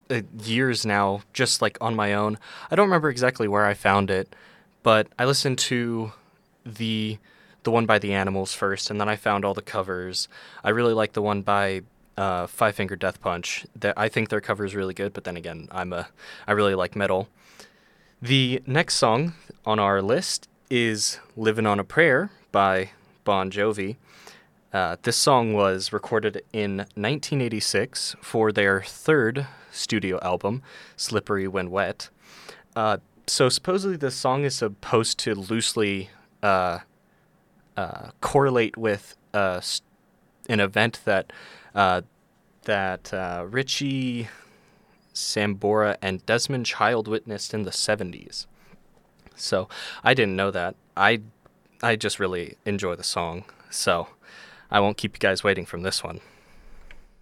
years now, just like on my own. I don't remember exactly where I found it, but I listened to the the one by the Animals first, and then I found all the covers. I really like the one by Five Finger Death Punch. That I think their cover is really good, but then again, I really like metal. The next song on our list is "Livin' on a Prayer" by Bon Jovi. This song was recorded in 1986 for their third studio album, Slippery When Wet. So supposedly this song is supposed to loosely correlate with an event that Richie Sambora and Desmond Child witnessed in the 70s. So I didn't know that. I just really enjoy the song. So I won't keep you guys waiting from this one.